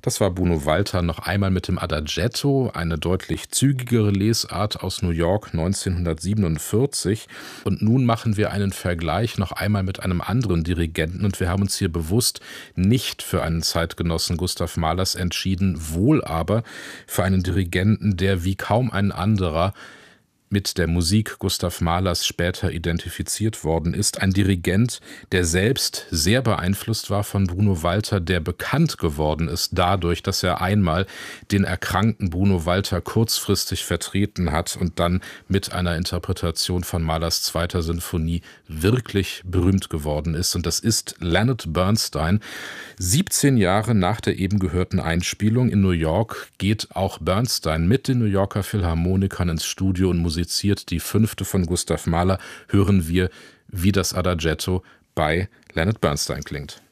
Das war Bruno Walter noch einmal mit dem Adagietto, eine deutlich zügigere Lesart aus New York 1947. Und nun machen wir einen Vergleich noch einmal mit einem anderen Dirigenten und wir haben uns hier bewusst nicht für einen Zeitgenossen Gustav Mahlers entschieden, wohl aber für einen Dirigenten, der wie kaum ein anderer mit der Musik Gustav Mahlers später identifiziert worden ist. Ein Dirigent, der selbst sehr beeinflusst war von Bruno Walter, der bekannt geworden ist dadurch, dass er einmal den erkrankten Bruno Walter kurzfristig vertreten hat und dann mit einer Interpretation von Mahlers 2. Sinfonie wirklich berühmt geworden ist. Und das ist Leonard Bernstein. 17 Jahre nach der eben gehörten Einspielung in New York geht auch Bernstein mit den New Yorker Philharmonikern ins Studio und musiziert die 5. von Gustav Mahler. Hören wir, wie das Adagietto bei Leonard Bernstein klingt.